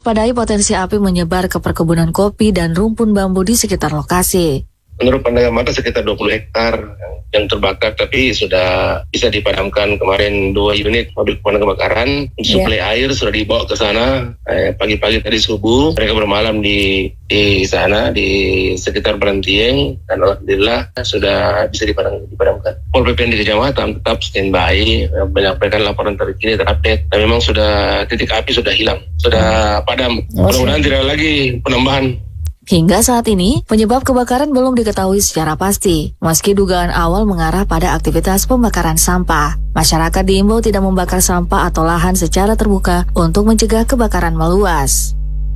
mewaspadai potensi api menyebar ke perkebunan kopi dan rumpun bambu di sekitar lokasi. Menurut pandangan mata sekitar 20 hektar yang terbakar, tapi sudah bisa dipadamkan kemarin 2 unit mobil pemadam kebakaran. Suplai air sudah dibawa ke sana. Pagi-pagi tadi subuh mereka bermalam di sana di sekitar Berantieng, dan alhamdulillah sudah bisa dipadamkan. Pol PP di kecamatan tetap standby menyampaikan laporan terkini terupdate, dan memang sudah titik api sudah hilang, sudah padam. Mudah-mudahan tidak lagi penambahan. Hingga saat ini, penyebab kebakaran belum diketahui secara pasti, meski dugaan awal mengarah pada aktivitas pembakaran sampah. Masyarakat diimbau tidak membakar sampah atau lahan secara terbuka untuk mencegah kebakaran meluas.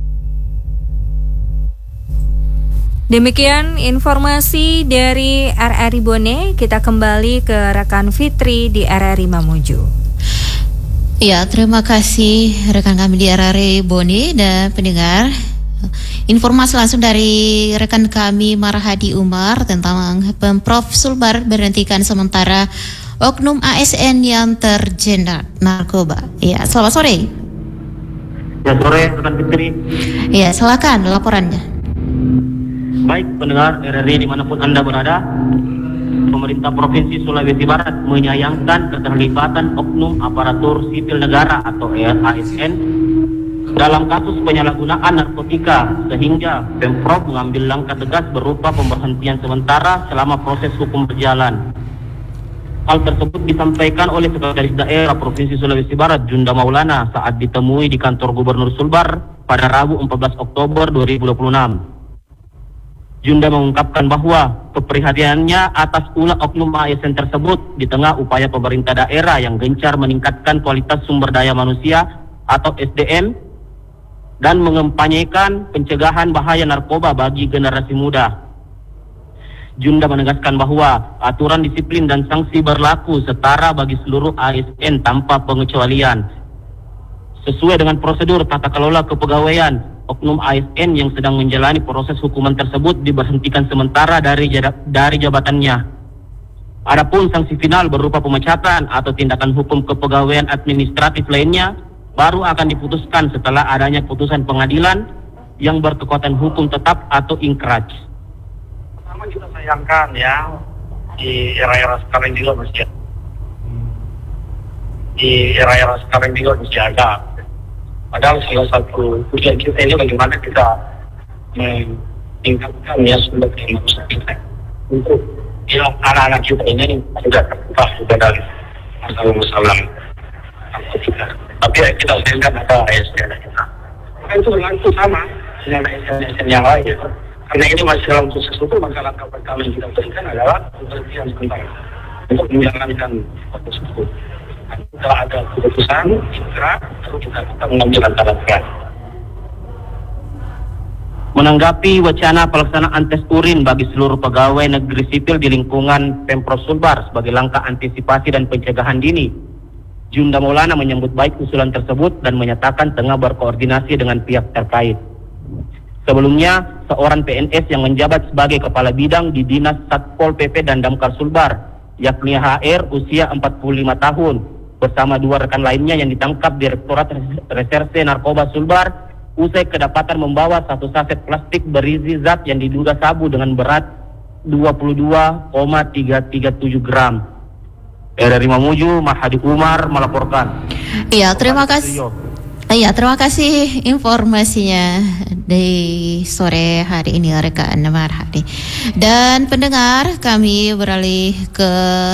Demikian informasi dari RRI Bone. Kita kembali ke rekan Fitri di RRI Mamuju. Ya, terima kasih rekan kami di RRI Bone dan pendengar. Informasi langsung dari rekan kami Marhadi Umar tentang Pemprov Sulbar berhentikan sementara oknum ASN yang terjerat narkoba. Ya, selamat sore. Ya, sore rekan Fitri. Ya, silakan laporannya. Baik pendengar RRI dimanapun Anda berada, pemerintah Provinsi Sulawesi Barat menyayangkan keterlibatan oknum aparatur sipil negara atau ASN dalam kasus penyalahgunaan narkotika, sehingga Pemprov mengambil langkah tegas berupa pemberhentian sementara selama proses hukum berjalan. Hal tersebut disampaikan oleh Sekretaris Daerah Provinsi Sulawesi Barat Junda Maulana saat ditemui di kantor Gubernur Sulbar pada Rabu 14 Oktober 2026. Junda mengungkapkan bahwa keprihatinannya atas ulah oknum ASN tersebut di tengah upaya pemerintah daerah yang gencar meningkatkan kualitas sumber daya manusia atau SDM dan mengempanyekan pencegahan bahaya narkoba bagi generasi muda. Junda menegaskan bahwa aturan disiplin dan sanksi berlaku setara bagi seluruh ASN tanpa pengecualian. Sesuai dengan prosedur tata kelola kepegawaian, oknum ASN yang sedang menjalani proses hukuman tersebut diberhentikan sementara dari jabatannya. Adapun sanksi final berupa pemecatan atau tindakan hukum kepegawaian administratif lainnya baru akan diputuskan setelah adanya putusan pengadilan yang berkekuatan hukum tetap atau ingkraj. Pertama kita sayangkan ya, di era-era sekarang juga masih ada. Padahal salah satu tujuan kita ini bagaimana kita meningkatkan ya sumber daya manusia kita untuk ya anak-anak kita ini juga terbuka juga dari masalah narkotika. Tapi kita sayangkan ada ASN kita. Maka itu berlaku sama dengan ASN yang lain. Karena ini masih dalam proses hukum, maka langkah pertama yang kita berikan adalah pemberhentian sementara untuk menjalankan proses hukum. Setelah ada keputusan, baru kita mengambil langkah-langkah. Menanggapi wacana pelaksanaan tes urin bagi seluruh pegawai negeri sipil di lingkungan Pemprov Sulbar sebagai langkah antisipasi dan pencegahan dini, Junda Maulana menyambut baik usulan tersebut dan menyatakan tengah berkoordinasi dengan pihak terkait. Sebelumnya, seorang PNS yang menjabat sebagai kepala bidang di Dinas Satpol PP dan Damkar Sulbar, yakni HR usia 45 tahun, bersama 2 rekan lainnya yang ditangkap Direktorat Reserse Narkoba Sulbar, usai kedapatan membawa 1 saset plastik berisi zat yang diduga sabu dengan berat 22,337 gram. RRI Mamuju, Marhadi Umar melaporkan. Iya, terima kasih. Iya, terima kasih informasinya di sore hari ini rekan Marhadi. Dan pendengar, kami beralih ke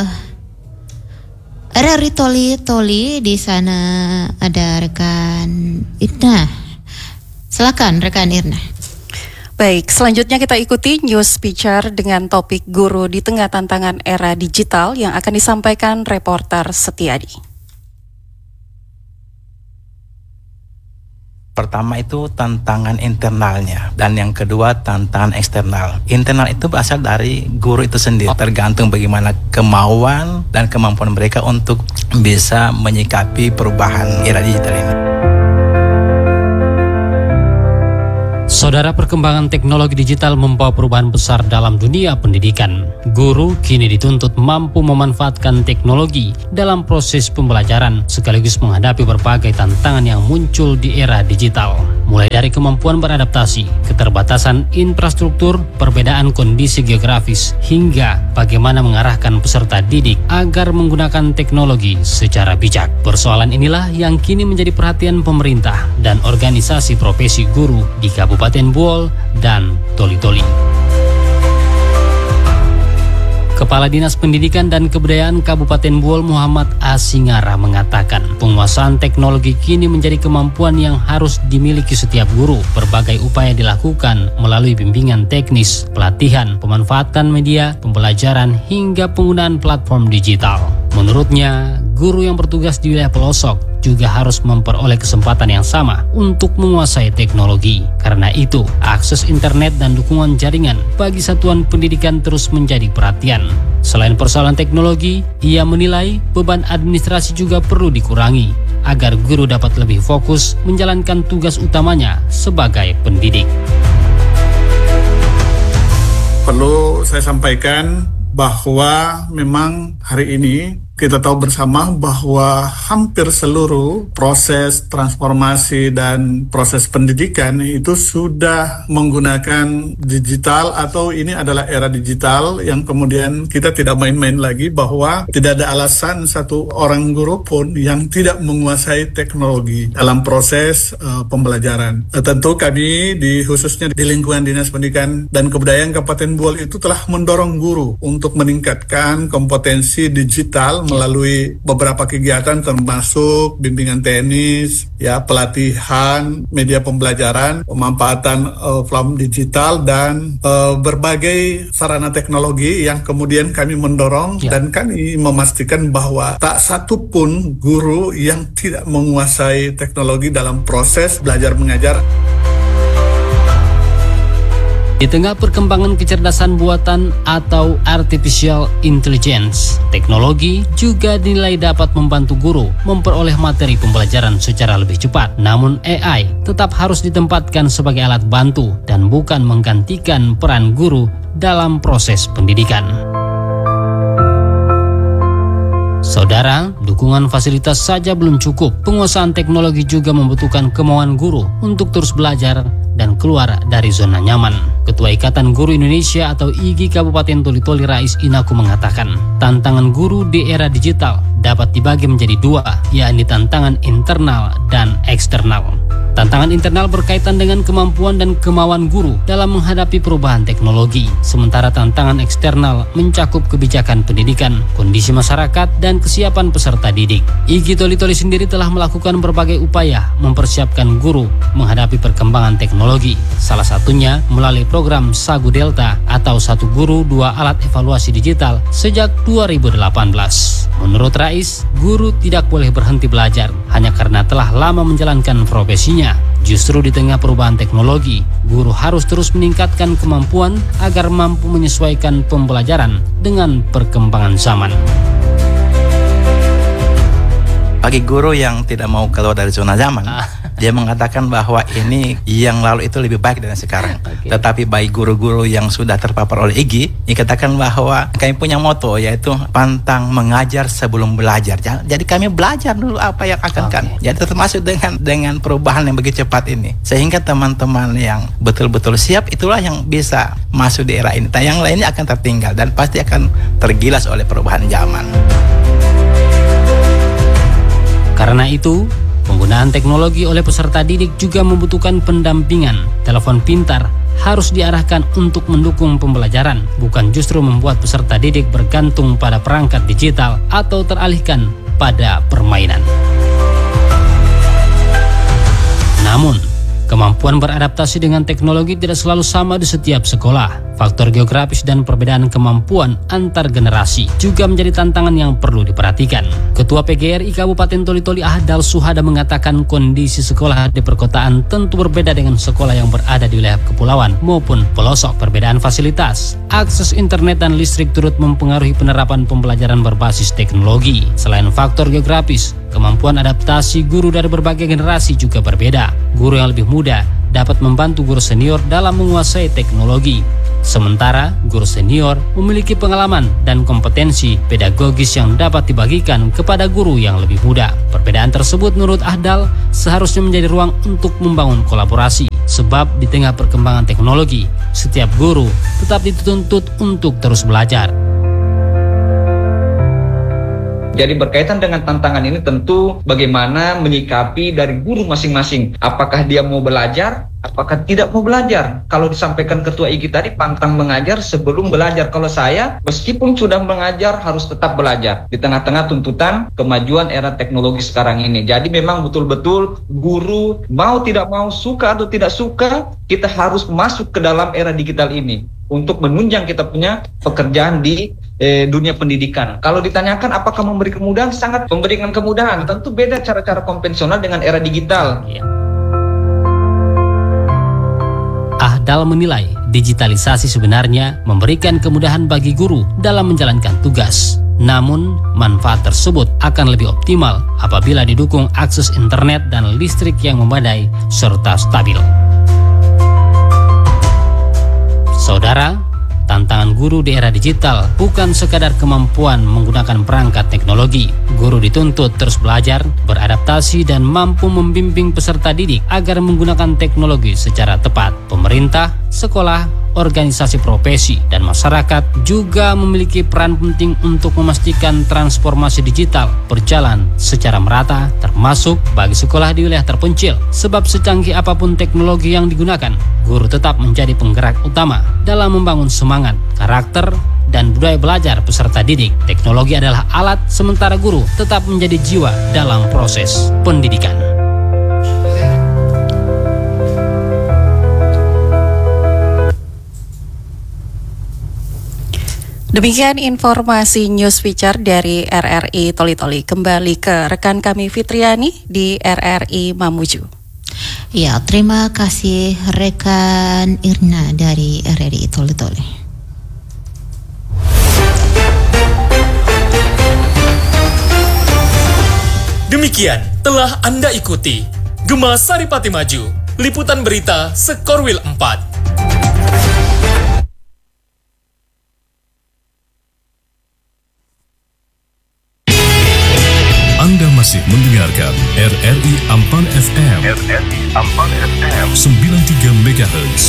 RRI Toli. Di sana ada rekan Irna. Silakan rekan Irna. Baik, selanjutnya kita ikuti news feature dengan topik guru di tengah tantangan era digital yang akan disampaikan reporter Setiadi. Pertama itu tantangan internalnya, dan yang kedua tantangan eksternal. Internal itu berasal dari guru itu sendiri, tergantung bagaimana kemauan dan kemampuan mereka untuk bisa menyikapi perubahan era digital ini. Saudara, perkembangan teknologi digital membawa perubahan besar dalam dunia pendidikan. Guru kini dituntut mampu memanfaatkan teknologi dalam proses pembelajaran sekaligus menghadapi berbagai tantangan yang muncul di era digital. mulai dari kemampuan beradaptasi, keterbatasan infrastruktur, perbedaan kondisi geografis, hingga bagaimana mengarahkan peserta didik agar menggunakan teknologi secara bijak. Persoalan inilah yang kini menjadi perhatian pemerintah dan organisasi profesi guru di Kabupaten Buol dan Toli-Toli. Kepala Dinas Pendidikan dan Kebudayaan Kabupaten Buol Muhammad Asingara mengatakan, penguasaan teknologi kini menjadi kemampuan yang harus dimiliki setiap guru. Berbagai upaya dilakukan melalui bimbingan teknis, pelatihan, pemanfaatan media, pembelajaran, hingga penggunaan platform digital. Menurutnya, guru yang bertugas di wilayah pelosok juga harus memperoleh kesempatan yang sama untuk menguasai teknologi. Karena itu, akses internet dan dukungan jaringan bagi satuan pendidikan terus menjadi perhatian. Selain persoalan teknologi, ia menilai beban administrasi juga perlu dikurangi agar guru dapat lebih fokus menjalankan tugas utamanya sebagai pendidik. Perlu saya sampaikan bahwa memang hari ini kita tahu bersama bahwa hampir seluruh proses transformasi dan proses pendidikan itu sudah menggunakan digital, atau ini adalah era digital yang kemudian kita tidak main-main lagi bahwa tidak ada alasan satu orang guru pun yang tidak menguasai teknologi dalam proses pembelajaran. Tentu kami khususnya di lingkungan Dinas Pendidikan dan Kebudayaan Kabupaten Buol itu telah mendorong guru untuk meningkatkan kompetensi digital melalui beberapa kegiatan termasuk bimbingan teknis, pelatihan, media pembelajaran, pemanfaatan platform digital dan berbagai sarana teknologi yang kemudian kami mendorong dan kami memastikan bahwa tak satu pun guru yang tidak menguasai teknologi dalam proses belajar mengajar. Di tengah perkembangan kecerdasan buatan atau artificial intelligence, teknologi juga dinilai dapat membantu guru memperoleh materi pembelajaran secara lebih cepat. Namun AI tetap harus ditempatkan sebagai alat bantu dan bukan menggantikan peran guru dalam proses pendidikan. Saudara, dukungan fasilitas saja belum cukup. Penguasaan teknologi juga membutuhkan kemauan guru untuk terus belajar dan keluar dari zona nyaman. Ketua Ikatan Guru Indonesia atau IGI Kabupaten Toli-Toli Rais Inaku mengatakan, tantangan guru di era digital dapat dibagi menjadi dua, yakni tantangan internal dan eksternal. Tantangan internal berkaitan dengan kemampuan dan kemauan guru dalam menghadapi perubahan teknologi. Sementara tantangan eksternal mencakup kebijakan pendidikan, kondisi masyarakat, dan kesiapan peserta didik. IGI Toli-Toli sendiri telah melakukan berbagai upaya mempersiapkan guru menghadapi perkembangan teknologi. Salah satunya melalui program Sagu Delta atau Satu Guru Dua Alat Evaluasi Digital sejak 2018. Menurut Rais, guru tidak boleh berhenti belajar hanya karena telah lama menjalankan profesinya. Justru di tengah perubahan teknologi, guru harus terus meningkatkan kemampuan agar mampu menyesuaikan pembelajaran dengan perkembangan zaman. Bagi guru yang tidak mau keluar dari zona zaman, dia mengatakan bahwa ini yang lalu itu lebih baik dari sekarang. Tetapi bagi guru-guru yang sudah terpapar oleh IGI, dikatakan bahwa kami punya moto, yaitu pantang mengajar sebelum belajar. Jadi kami belajar dulu apa yang akan kan. Jadi termasuk dengan perubahan yang begitu cepat ini, sehingga teman-teman yang betul-betul siap itulah yang bisa masuk di era ini. Yang lainnya akan tertinggal dan pasti akan tergilas oleh perubahan zaman. Karena itu, penggunaan teknologi oleh peserta didik juga membutuhkan pendampingan. Telepon pintar harus diarahkan untuk mendukung pembelajaran, bukan justru membuat peserta didik bergantung pada perangkat digital atau teralihkan pada permainan. Namun, kemampuan beradaptasi dengan teknologi tidak selalu sama di setiap sekolah. Faktor geografis dan perbedaan kemampuan antar generasi juga menjadi tantangan yang perlu diperhatikan. Ketua PGRI Kabupaten Toli-Toli Ahdal Suhada mengatakan kondisi sekolah di perkotaan tentu berbeda dengan sekolah yang berada di wilayah kepulauan maupun pelosok. Perbedaan fasilitas, akses internet dan listrik turut mempengaruhi penerapan pembelajaran berbasis teknologi. Selain faktor geografis, kemampuan adaptasi guru dari berbagai generasi juga berbeda. Guru yang lebih muda dapat membantu guru senior dalam menguasai teknologi. Sementara guru senior memiliki pengalaman dan kompetensi pedagogis yang dapat dibagikan kepada guru yang lebih muda. Perbedaan tersebut menurut Ahdal seharusnya menjadi ruang untuk membangun kolaborasi. Sebab di tengah perkembangan teknologi, setiap guru tetap dituntut untuk terus belajar. Jadi berkaitan dengan tantangan ini tentu bagaimana menyikapi dari guru masing-masing. Apakah dia mau belajar, apakah tidak mau belajar. Kalau disampaikan Ketua IGI tadi, pantang mengajar sebelum belajar. Kalau saya, meskipun sudah mengajar, harus tetap belajar. Di tengah-tengah tuntutan kemajuan era teknologi sekarang ini. Jadi memang betul-betul guru mau tidak mau, suka atau tidak suka, kita harus masuk ke dalam era digital ini. Untuk menunjang kita punya pekerjaan di dunia pendidikan. Kalau ditanyakan apakah memberi kemudahan, sangat memberikan kemudahan. Tentu beda cara-cara konvensional dengan era digital. Ahdal menilai digitalisasi sebenarnya memberikan kemudahan bagi guru dalam menjalankan tugas. Namun, manfaat tersebut akan lebih optimal apabila didukung akses internet dan listrik yang memadai serta stabil. Saudara, tantangan guru di era digital bukan sekadar kemampuan menggunakan perangkat teknologi. Guru dituntut terus belajar, beradaptasi, dan mampu membimbing peserta didik agar menggunakan teknologi secara tepat. Pemerintah, sekolah, organisasi profesi, dan masyarakat juga memiliki peran penting untuk memastikan transformasi digital berjalan secara merata, termasuk bagi sekolah di wilayah terpencil. Sebab secanggih apapun teknologi yang digunakan, guru tetap menjadi penggerak utama dalam membangun semangat, karakter, dan budaya belajar peserta didik. Teknologi adalah alat, sementara guru tetap menjadi jiwa dalam proses pendidikan. Demikian informasi news feature dari RRI Toli-Toli. Kembali ke rekan kami Fitriani di RRI Mamuju. Ya, terima kasih rekan Irna dari RRI Toli-Toli. Demikian telah Anda ikuti Gema Saripati Maju, liputan berita Sekorwil 4. Anda masih mendengarkan RRI Ampang FM. RRI Ampang FM 93 MHz.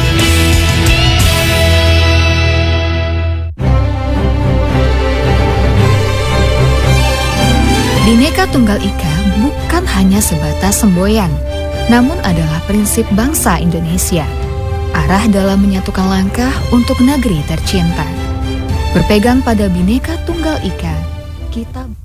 Bhinneka Tunggal Ika bukan hanya sebatas semboyan, namun adalah prinsip bangsa Indonesia. Arah dalam menyatukan langkah untuk negeri tercinta. Berpegang pada Bhinneka Tunggal Ika, kita